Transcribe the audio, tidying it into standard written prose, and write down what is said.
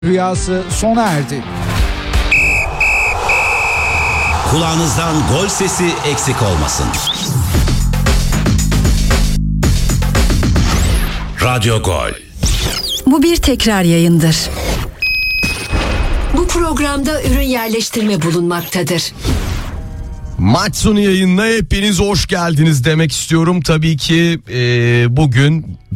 rüyası sona erdi. Kulağınızdan gol sesi eksik olmasın. Radyo Gol. Bu bir tekrar yayındır. Bu programda ürün yerleştirme bulunmaktadır. Maç sonu yayınına hepiniz hoş geldiniz demek istiyorum. Tabii ki bugün